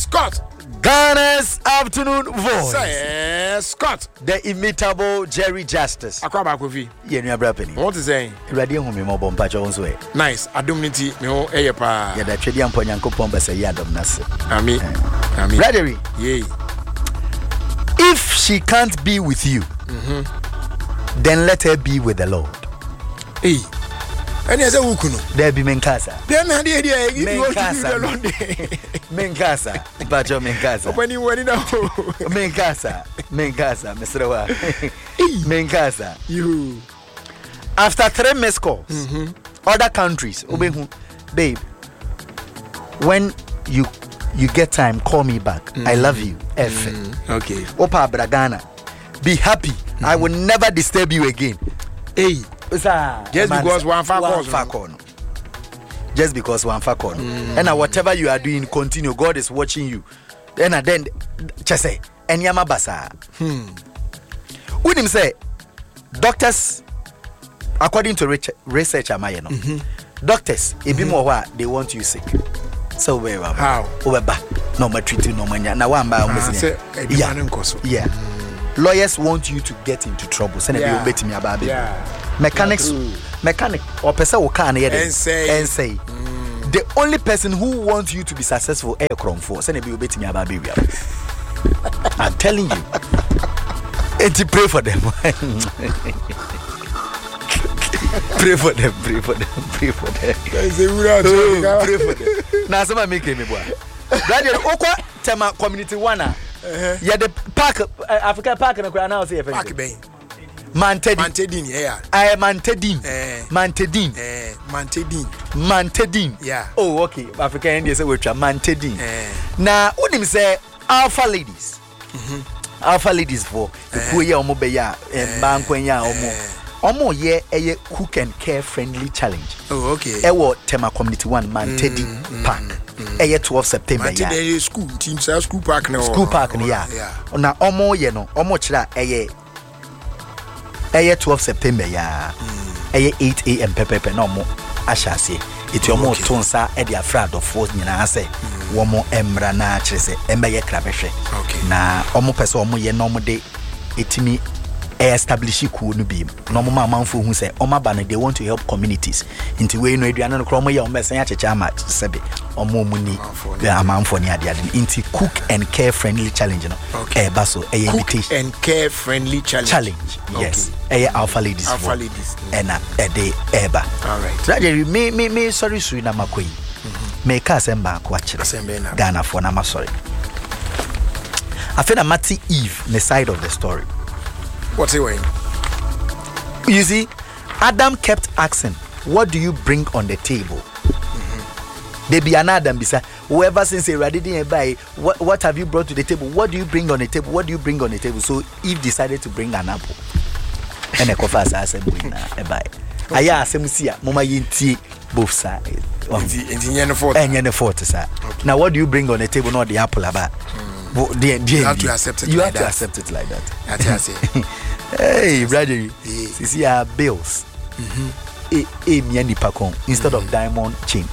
Scott. Ghana's afternoon voice. Say Scott. The imitable Jerry Justice. Akwaba Kofi. Yenu abrapeni. What is saying? Radio humi mo bompa chonso e. Nice. Adumniti me ho eyepa. Ya da twedi ampo nyankopon ba say adom nase. Ami. Ami. Bradley. Yeah. If she can't be with you, then let her be with the Lord. Hey. Any as a wukuno. There be menkasa. Then I did Menkasa. Bajo menkasa. When you were in a Menkasa, Mr. Wa. Menkasa. You. After 3 missed calls, other countries, babe, when you get time, call me back. I love you. Okay. Opa Bragana, be happy. I will never disturb you again. Hey. Just because one far call. Just because one far call. And whatever you are doing, continue. God is watching you. Then just say, Enyama basa. When him say, doctors, according to research, doctors, they want you sick. So where how? No more treating, no money. Now one by yeah. Lawyers want you to get into trouble. Send a bit me about it. Mechanic or person who can hear and say the only person who wants you to be successful air crom for send a bit me about baby. I'm telling you. And to pray for them. Pray for them. Pray for them. Now somebody make me boy. Brother, Okwa Tema Community Wana. Yeah, the park, Africa Park, and I now say Park Bay. Mantedin, yeah. I am Mantedin. Mantedin. Yeah. Oh, okay. African Indians say we're Mantedin. Now, what do you say? Alpha ladies. Alpha ladies for Kuya Omobeya and Bankwenya Omo ye a cook and care friendly challenge. Oh, okay. Ewo Tema Community 1 Mantedin Park. 12 September ya school team say school park no ya na omo ye no omo kira 12 September ya 8 a.m. pepepe na omo ashase eti omo tonsa e dia frad of force nyina say womo emra na kire say emeye krabehwe na omo pese omo ye no omo de etimi establish cool no be no mama manfo hu say omo ba they want to help communities into we no aduane no kromo ye omo sen acheche ama sebe omo muni amanfo ni ade into cook and care friendly challenge no baso invitation and care friendly challenge yes alpha ladies and de eba all right that me sorry sui na makoyi me ka semba ko akire Ghana for na masori afena mati Eve the side of the story. What's he wearing? You see, Adam kept asking, what do you bring on the table? They be an Adam bisa. Whoever since he ready didn't buy, what have you brought to the table? What do you bring on the table? What do you bring on the table? So Eve decided to bring an apple. And a coffee assembly na buy. Aya asemusia mama yinti both sides. And sir. Now what do you bring on the table? Not the apple about. You have to accept it. You like have to accept it like that. That's what I say. Hey, brother, you see our bills. Instead of diamond chain.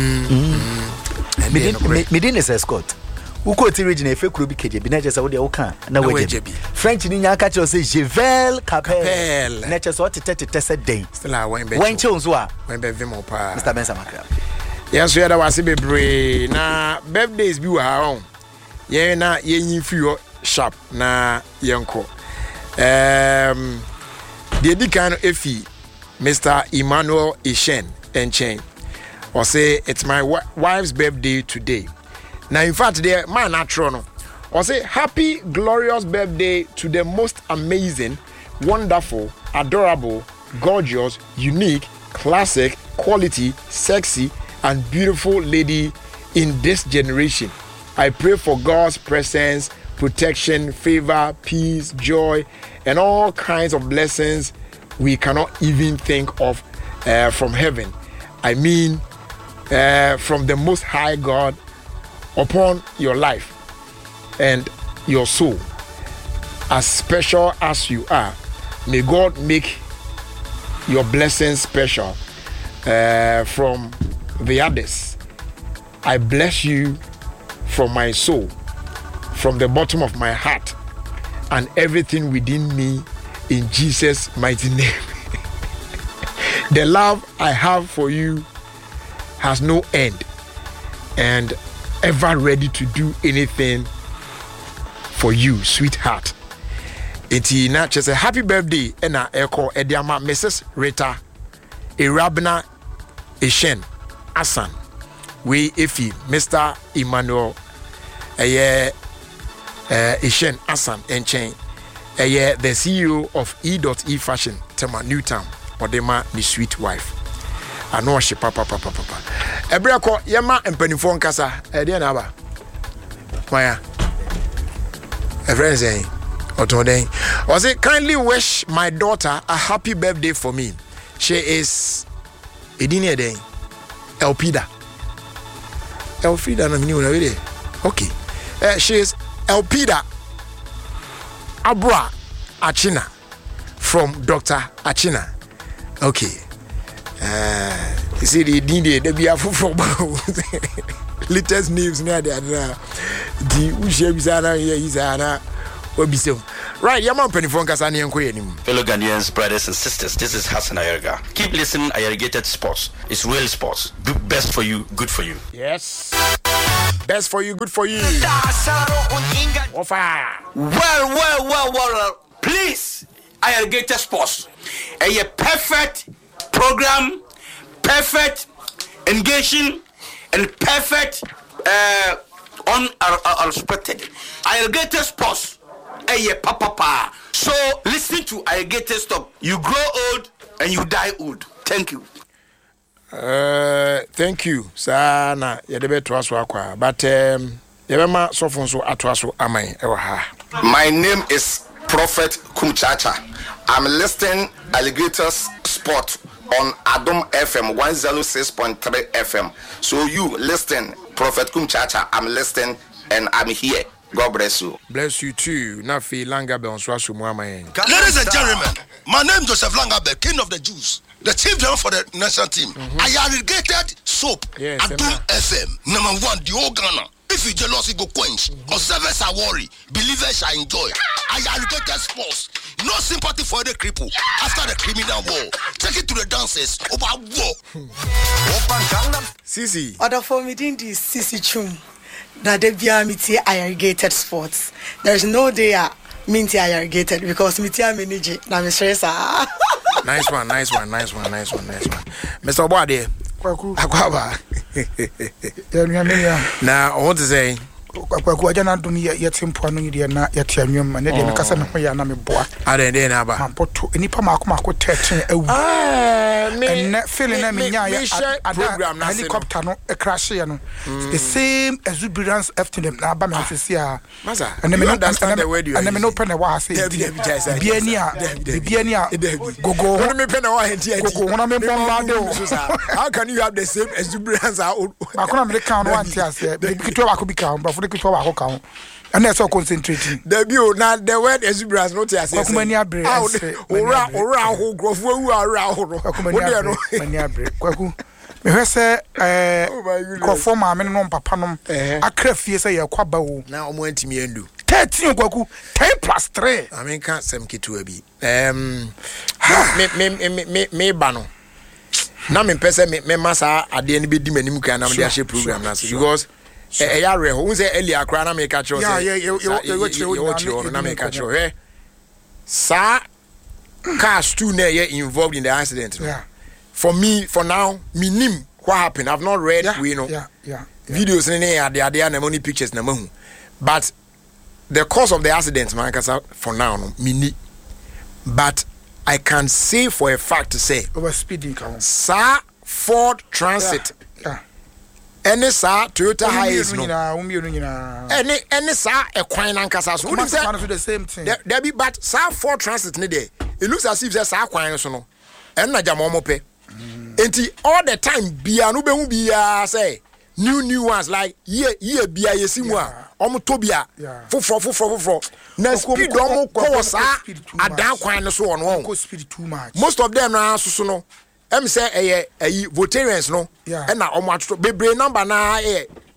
Me didn't say Scott. Uko ti region efe kuro bi keje bi na je say wo de wo kan na wajebi. French ni nya ka che say Jevel Capel. Na che so tete say den. Still a wen be. Wen che unzo a. Wen be vimo pa. Mr. Ben Samakra. Yes, we had was bebre na birthdays bi wa ha. Yeah, na yin for sharp na yanko. The Dikano Efi, Mr. Emmanuel Ishen Enchen, or say it's my wife's birthday today. Now, in fact, the man natural, or say happy, glorious birthday to the most amazing, wonderful, adorable, gorgeous, unique, classic, quality, sexy, and beautiful lady in this generation. I pray for God's presence, protection, favor, peace, joy, and all kinds of blessings we cannot even think of from heaven. I mean, from the Most High God upon your life and your soul. As special as you are, may God make your blessings special from the others. I bless you from my soul, from the bottom of my heart, and everything within me, in Jesus' mighty name. The love I have for you has no end, and ever ready to do anything for you, sweetheart. Iti na chese happy birthday ena eko ediama Mrs. Rita Irabna Eshen Asan. We efi Mr. Emmanuel Eshen Asan Enchen the CEO of E.E Fashion Tema Newtown Odema ni sweet wife. Ano she papa. Ebreko yema empanifo nkasa de na ba. Waya. A friend saying Otoden was it kindly wish my daughter a happy birthday for me. She is Edine Day Elpida na mini una okay. She is Elpida Abra Achina from Dr. Achina. Okay. You see the Edine they be from latest names near the right, Yaman Penifon Kasani and Queen. Fellow Ghanaians, brothers and sisters, this is Hassan Ayerga. Keep listening, Ayergated Sports. It's real sports. Best for you, good for you. Yes. Best for you, good for you. Well. Please, Ayergated Sports. A perfect program, perfect engaging, and perfect unexpected. Ayergated Sports. Papa. So listen to Ayergated Stop. You grow old and you die old. Thank you. Thank you. Sana yedebe twaso akwa. But yebema sofonso atwaso amai ewa ha. My name is Prophet Kumchacha. I'm listening Alligators Sport on Adom FM 106.3 FM. So you listen, Prophet Kumchacha. I'm listening and I'm here. God bless you. Bless you too. Nafi Langabe on Swasu Muamayan. Ladies and gentlemen, my name is Joseph Langabe, King of the Jews, the chief general for the national team. Ayergated soap. Yes, Adom FM, #1, the whole Ghana. If you jealousy go quench, observers are worry, believers are enjoy. Ayergated Sports. No sympathy for the cripple after the criminal war. Take it to the dances about war. Sisi. Other for me didn't this Sisi Chum. That they be Ayergated Sports. There's no day minty Ayergated because me manage na me stress. Nice one. Mr. Obade. Akwaba. Now I want to say Kwaku ajana duni yetimpo anu yidi na yetianwem na de mekasa me ho ya na me boa ade de na ba mampoto enipa mako 13 awu and feeling na me nya ya program na helicopter no e crash ye no the same exuberance after them na ba me afisi a and me understand the word you and me no pen wa say biania gogo no me pen wa henti gogo wona me bomba de how can you have the same exuberance akona me kan no anti ase be kitwa ba ko bi kan and that's all concentrating. Debut now the word exuberance not to say. Kwakumani abre. Ora ho grofo wu ara ho. Kwakumani abre. Kwaku. Me hwese grofo ma me no papa nom akra fie say ye kwaba wo. Na omo antimi endu. 13 kwaku 10 plus 3. I mean can't sem kitu abi. Me ba no. Na me pese me masa ade ni be di manim kan na me dey share program na because yare who say earlier akra na make catch us you na make catch us sa cars too na involved in the accident for me for now minim what happened. I've not read we know videos they na money pictures na mahu but the cause of the accident man for now no mini but I can say for a fact to say over speeding sa Ford Transit any sa Toyota Hiace no any sa ekwan nankasa so we say the same thing there be but sa Ford Transit ne there it looks as if say sa kwan so no en na jamo mo pe enti all the time bia no be hu bia say new ones like ye bia yesimu a omo to bia foforo na speed omo ko sa adan kwan so on speed too much most of them na so no em say votarians no and na omo atoto bebre number na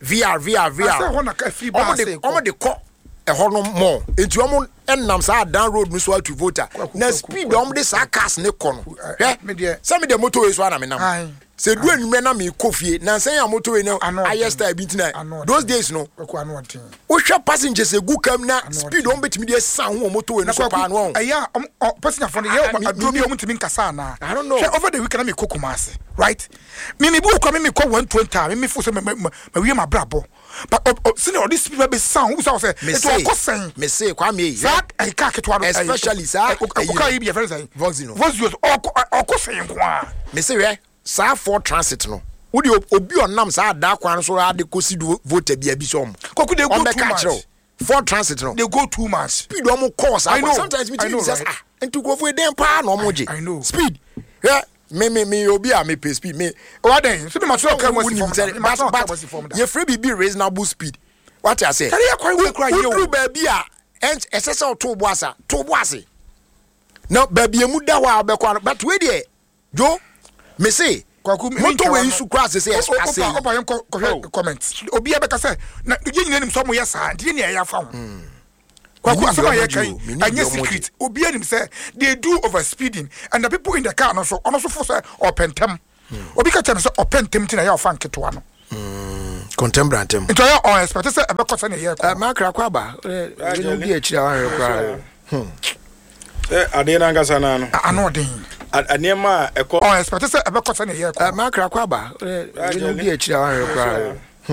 VR omo de ko ehɔ no mo enti omo enam saa down road no so atu voter na speed omo de saa cars ne kɔ no hwɛ some de motorway so ana me nam se du anwume na me kofie na nsan ya motorway no ayesta bi ntina those days no wo hwɛ passengers egu kam na speed omo betimi de san ho motorway no so pa no aya passenger for the year aduro bi omo timi nkasa na I don't know over the weekend na me kokoma ase right me bu kwa me kɔ 120 me fo so me wie ma brabo but senior this people be sound who say it will cost me say kwa me Zach I can't get one especially sir okay be very say Voxino or cost kwa me say we sa for transit no wo de obi onam sa da kwan so ade kosi voter bia bi so koku dey go too much for transit no they go too much speed o mo course sometimes me tell say into go for dem pa no mo je speed yeah me obi a me pay speed me what then so the matter come but you free be reasonable speed what I say carry kwai we cry you baby a and essential to boase now baby emu da wa obekwa but we there jo me say moto we isu cross say express comment obi abeka say na ye nyina nim so mo yesa ndi ne ya fa ho kwaku asama ye kan anya secret obi anim say they do over speeding and the people in the car no so ono so for say opentem obi ka tell me say opentem ti na ya fa nketo ano contemporary tem nto ya on expect say ebekọ say na ye ko makra kwa ba we bi akira wa rekwa ade na ngasa na no ano den anema ekọ on expect say ebekọ say na ye ko makra kwa ba we bi akira wa rekwa